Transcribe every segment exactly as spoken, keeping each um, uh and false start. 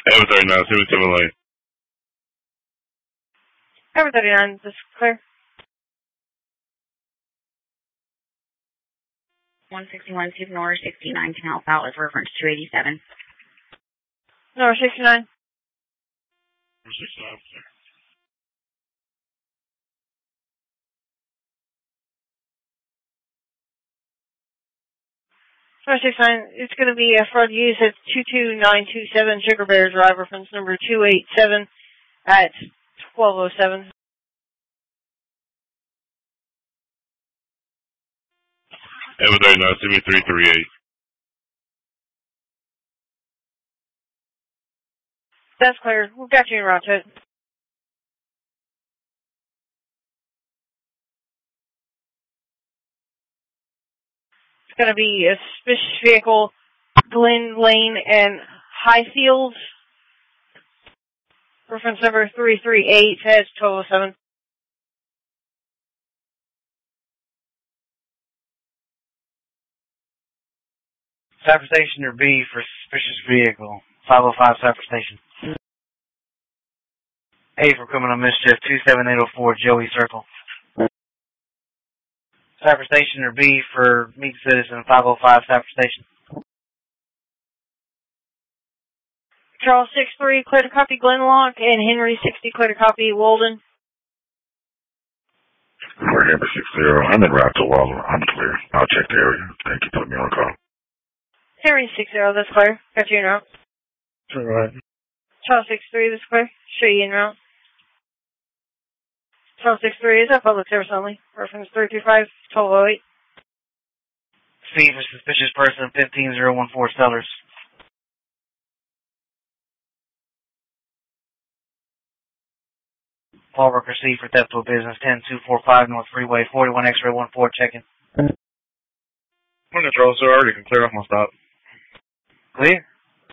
Ever thirty-nine, seventy-seven lane. Ever thirty-nine, this is clear. one sixty-one, Super North sixty-nine, Canal Palace, reference two eighty-seven. North sixty-nine. North sixty-nine, sir. North sixty-nine, it's going to be a fraud use at two two nine two seven Sugar Bear Drive, reference number two eighty-seven at twelve oh seven. Ever thirty-nine, seventy-three thirty-eight. That's clear. We've got you en route to it. It's going to be a suspicious vehicle, Glen Lane and Highfield. Reference number three three eight at twelve oh seven. Cypher Station or B for suspicious vehicle. five oh five Cypher Station. A for criminal mischief. two seven eight oh four Joey Circle. Cypher Station or B for meet citizen. five oh five Cypher Station. Charles six three, clear to copy Glenlock, and Henry sixty, clear to copy Walden. For Henry six zero, I'm en route to Waller. I'm clear. I'll check the area. Thank you for putting me on call. Henry six zero, that's clear. Got you en route. All right. Charles six three, that's clear. Show you en route. Charles six three is a public service only. Reference three two five, twelve oh eight. C for suspicious person. fifteen oh one four Sellers. Paul Worker C for theft of business. ten two four five North Freeway. forty-one X-ray one four checking. Morning, Charles, sir. I already can clear off my stop. Clear?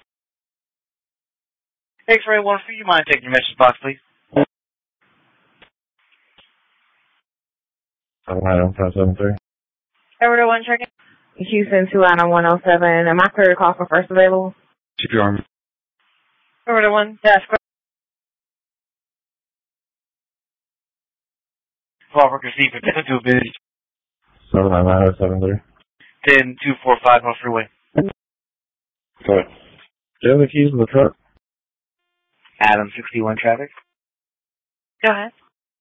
X-ray one for you. Mind taking your message box, please? seven nine five seven three. Everett one checking. Houston two nine one oh seven. Am I clear to call for first available? Keep your arm. Everett one, that's clear. Paul Worker C for theft of business. seven nine nine seven three. ten two four five North Freeway. Okay. Do you have the keys to the truck? Adam sixty-one traffic. Go ahead.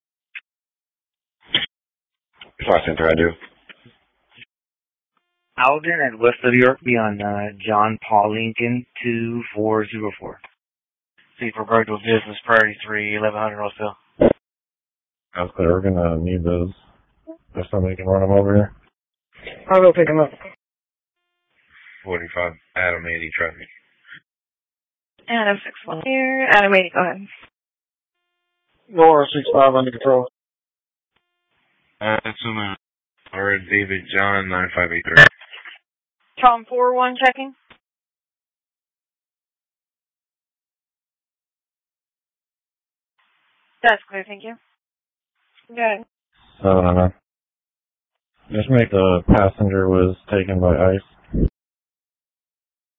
Fire Center, I do. Alden at West of York be on uh, John Paul Lincoln two four zero four. C for Virtual Business Priority three, eleven hundred Roseville. That's clear. We're going to need those. If somebody can run them over here. I'll go pick them up. forty-five, Adam eighty traffic. Adam six one here. Adam eighty, go ahead. Nora six five under control. Uh, that's in the, or David John nine five eight three. Tom four one checking. That's clear, thank you. Good. So, uh, just make the passenger was taken by ICE.